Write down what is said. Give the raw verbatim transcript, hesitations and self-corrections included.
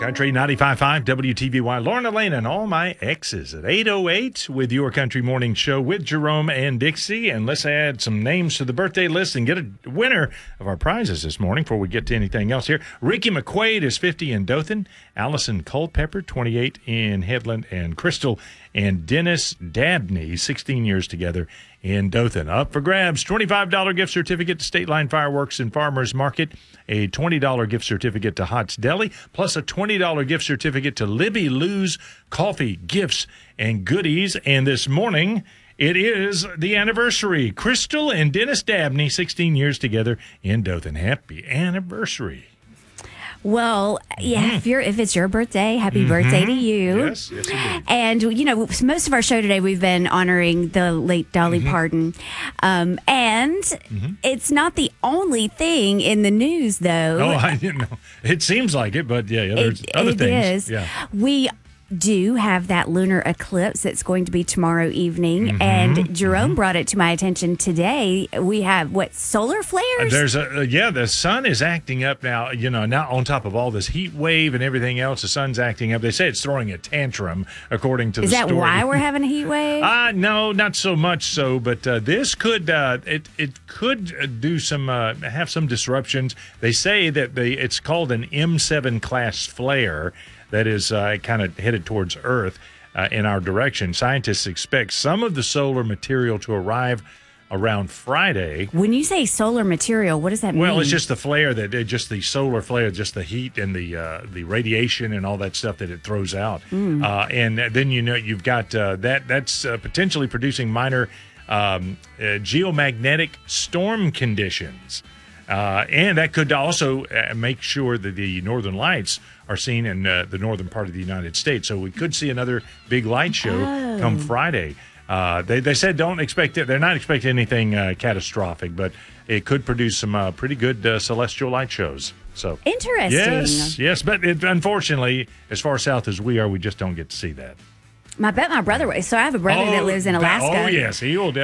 Country ninety-five point five W T V Y. Lauren Elena and all my exes at eight oh eight with your Country Morning Show with Jerome and Dixie. And let's add some names to the birthday list and get a winner of our prizes this morning before we get to anything else here. Ricky McQuaid is fifty in Dothan. Allison Culpepper, twenty-eight in Headland. And Crystal and Dennis Dabney, sixteen years together in Dothan. Up for grabs, twenty-five dollars gift certificate to State Line Fireworks and Farmers Market, a twenty dollars gift certificate to Hots Deli, plus a twenty dollars gift certificate to Libby Lou's Coffee, Gifts, and Goodies. And this morning, it is the anniversary. Crystal and Dennis Dabney, sixteen years together in Dothan. Happy anniversary. Well, yeah, mm. if you're if it's your birthday, happy mm-hmm. birthday to you. Yes, yes, indeed. And, you know, most of our show today, we've been honoring the late Dolly mm-hmm. Parton. Um, and mm-hmm. it's not the only thing in the news, though. Oh, I didn't know. It seems like it, but yeah, yeah there's it, other it things. Is. Yeah. We do have that lunar eclipse that's going to be tomorrow evening, mm-hmm. and Jerome mm-hmm. brought it to my attention today. We have what, solar flares? There's a uh, yeah, the sun is acting up now. You know, now on top of all this heat wave and everything else, the sun's acting up. They say it's throwing a tantrum, according to is the that story. why we're having a heat wave? Uh no, not so much so, but uh, this could uh, it it could do some uh, have some disruptions. They say that they it's called an M seven class flare. That is uh, kind of headed towards Earth uh, in our direction. Scientists expect some of the solar material to arrive around Friday. When you say solar material, what does that mean? Well, it's just the flare that it, just the solar flare, just the heat and the uh, the radiation and all that stuff that it throws out. Mm. Uh, and then you know you've got uh, that that's uh, potentially producing minor um, uh, geomagnetic storm conditions. Uh, and that could also uh, make sure that the northern lights are seen in uh, the northern part of the United States. So we could see another big light show oh. come Friday. Uh, they, they said don't expect it. They're not expecting anything uh, catastrophic, but it could produce some uh, pretty good uh, celestial light shows. So interesting. Yes, yes. But it, unfortunately, as far south as we are, we just don't get to see that. I bet my brother, so I have a brother oh, that lives in Alaska. Oh, yes. He will